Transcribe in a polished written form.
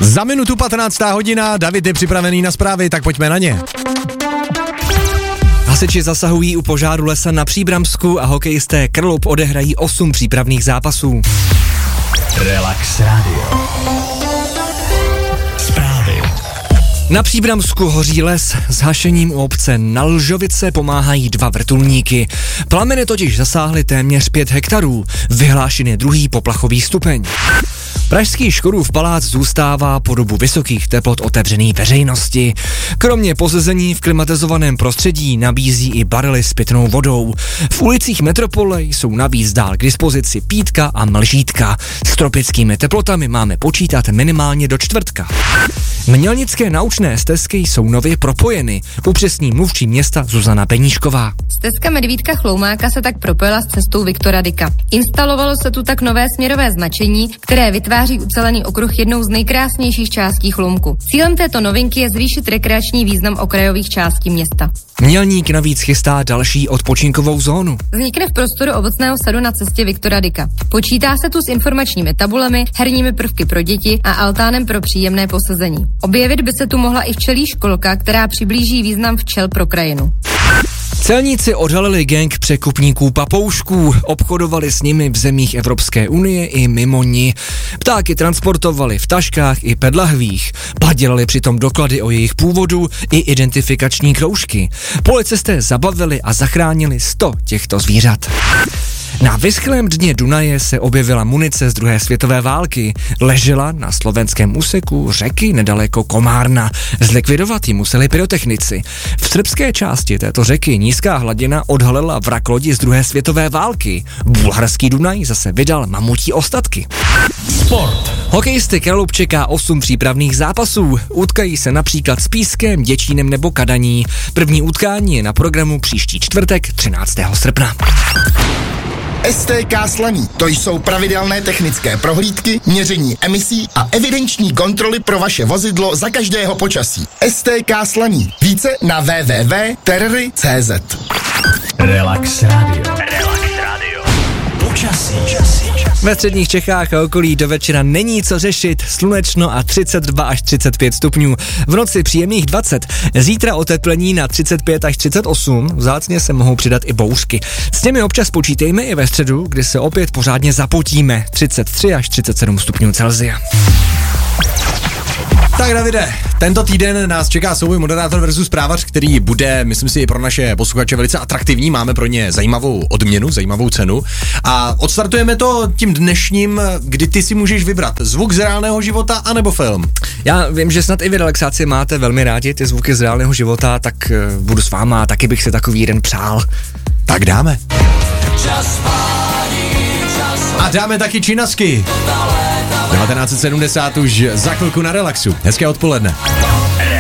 Za minutu 15. hodina, David je připravený na zprávy, tak pojďme na ně. Hasiči zasahují u požáru lesa na Příbramsku a hokejisté Krlup odehrají 8 přípravných zápasů. Relax Radio. Zprávy. Na Příbramsku hoří les, s hašením u obce Nalžovice pomáhají 2 vrtulníky. Plameny totiž zasáhly téměř 5 hektarů, vyhlášen je 2. poplachový stupeň. Pražský Škodův palác zůstává po dobu vysokých teplot otevřený veřejnosti. Kromě posezení v klimatizovaném prostředí nabízí i barely s pitnou vodou. V ulicích metropole jsou navíc dál k dispozici pítka a mlžítka. S tropickými teplotami máme počítat minimálně do čtvrtka. Mělnické naučné stezky jsou nově propojeny, upřesní mluvčí města Zuzana Peníšková. Stezka Medvídka Chloumáka se tak propojila s cestou Viktora Dyka. Instalovalo se tu tak nové směrové značení, které vytváří ucelený okruh jednou z nejkrásnějších částí Chlumku. Cílem této novinky je zvýšit rekreační význam okrajových částí města. Mělník navíc chystá další odpočinkovou zónu. Vznikne v prostoru ovocného sadu na cestě Viktora Dyka. Počítá se tu s informačními tabulemi, herními prvky pro děti a altánem pro příjemné posezení. Objevit by se tu mohla i včelí školka, která přiblíží význam včel pro krajinu. Celníci odhalili gang překupníků papoušků, obchodovali s nimi v zemích Evropské unie i mimo ní. Ptáky transportovali v taškách i pedlahvích, padělali přitom doklady o jejich původu i identifikační kroužky. Policisté zabavili a zachránili 100 těchto zvířat. Na vyschlém dně Dunaje se objevila munice z 2. světové války. Ležela na slovenském úseku řeky nedaleko Komárna. Zlikvidovat ji museli pyrotechnici. V srbské části této řeky nízká hladina odhalila vrak lodi z 2. světové války. Bulharský Dunaj zase vydal mamutí ostatky. Sport. Hokejisty Krlup čeká 8 přípravných zápasů. Utkají se například s Pískem, Děčínem nebo Kadaní. První utkání je na programu příští čtvrtek 13. srpna. STK Slaný. To jsou pravidelné technické prohlídky, měření emisí a evidenční kontroly pro vaše vozidlo za každého počasí. STK Slaný. Více na www.terry.cz. Relax Radio. Relax Radio. Počasí. Ve středních Čechách a okolí do večera není co řešit, slunečno a 32 až 35 stupňů. V noci příjemných 20, zítra oteplení na 35 až 38, vzácně se mohou přidat i bouřky. S těmi občas počítejme i ve středu, kdy se opět pořádně zapotíme, 33 až 37 stupňů Celsia. Tak Davide, tento týden nás čeká souboj moderátor versus zprávař, který bude, myslím si, pro naše posluchače velice atraktivní. Máme pro ně zajímavou odměnu, zajímavou cenu. A odstartujeme to tím dnešním, kdy ty si můžeš vybrat zvuk z reálného života anebo film. Já vím, že snad i vy relaxáci máte velmi rádi ty zvuky z reálného života, tak budu s váma, taky bych si takový jeden přál. Tak dáme. A dáme taky činasky. 1970 už za chvilku na Relaxu. Hezké odpoledne.